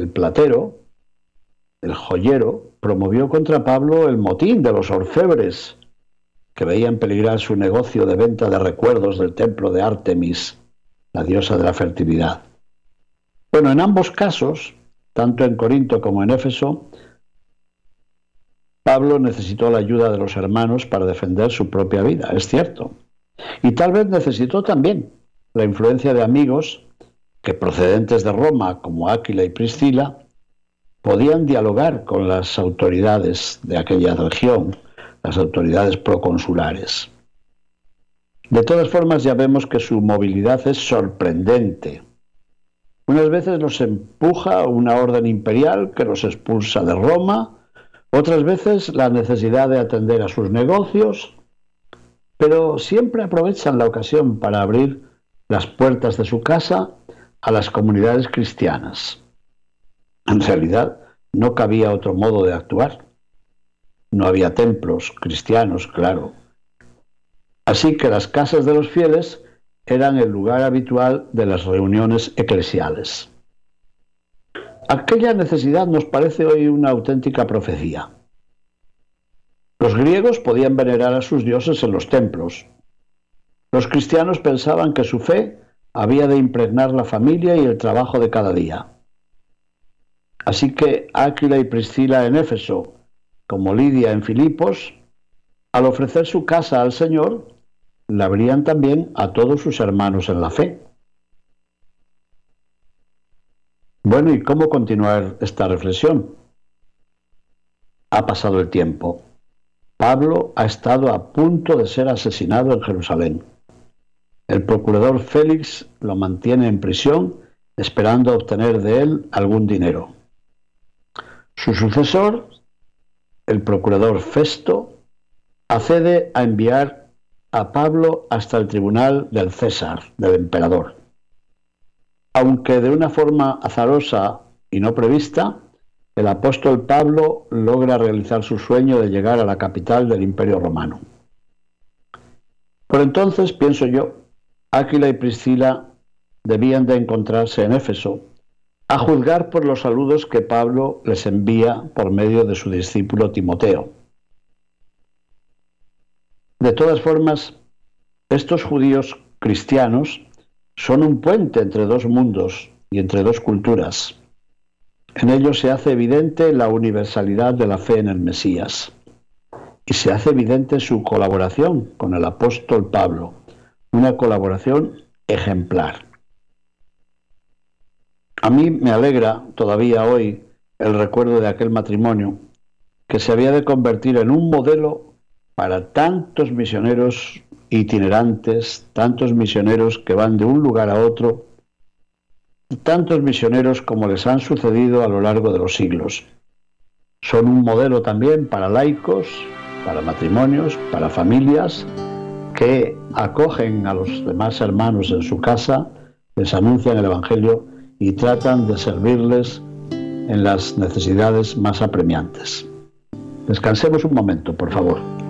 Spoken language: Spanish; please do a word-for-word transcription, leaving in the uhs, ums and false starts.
el platero, el joyero, promovió contra Pablo el motín de los orfebres, que veían peligrar su negocio de venta de recuerdos del templo de Artemis, la diosa de la fertilidad. Bueno, en ambos casos, tanto en Corinto como en Éfeso, Pablo necesitó la ayuda de los hermanos para defender su propia vida, es cierto. Y tal vez necesitó también la influencia de amigos que, procedentes de Roma, como Áquila y Priscila, podían dialogar con las autoridades de aquella región, las autoridades proconsulares. De todas formas, ya vemos que su movilidad es sorprendente. Unas veces los empuja una orden imperial que los expulsa de Roma, otras veces la necesidad de atender a sus negocios, pero siempre aprovechan la ocasión para abrir las puertas de su casa a las comunidades cristianas. En realidad, no cabía otro modo de actuar. No había templos cristianos, claro. Así que las casas de los fieles eran el lugar habitual de las reuniones eclesiales. Aquella necesidad nos parece hoy una auténtica profecía. Los griegos podían venerar a sus dioses en los templos. Los cristianos pensaban que su fe había de impregnar la familia y el trabajo de cada día. Así que Áquila y Priscila en Éfeso, como Lidia en Filipos, al ofrecer su casa al Señor, la abrían también a todos sus hermanos en la fe. Bueno, ¿y cómo continuar esta reflexión? Ha pasado el tiempo. Pablo ha estado a punto de ser asesinado en Jerusalén. El procurador Félix lo mantiene en prisión, esperando obtener de él algún dinero. Su sucesor, el procurador Festo, accede a enviar a Pablo hasta el tribunal del César, del emperador. Aunque de una forma azarosa y no prevista, el apóstol Pablo logra realizar su sueño de llegar a la capital del Imperio Romano. Por entonces, pienso yo, Áquila y Priscila debían de encontrarse en Éfeso, a juzgar por los saludos que Pablo les envía por medio de su discípulo Timoteo. De todas formas, estos judíos cristianos son un puente entre dos mundos y entre dos culturas. En ellos se hace evidente la universalidad de la fe en el Mesías y se hace evidente su colaboración con el apóstol Pablo, una colaboración ejemplar. A mí me alegra todavía hoy el recuerdo de aquel matrimonio que se había de convertir en un modelo para tantos misioneros itinerantes, tantos misioneros que van de un lugar a otro, tantos misioneros como les han sucedido a lo largo de los siglos. Son un modelo también para laicos, para matrimonios, para familias que acogen a los demás hermanos en su casa, les anuncian el Evangelio y tratan de servirles en las necesidades más apremiantes. Descansemos un momento, por favor.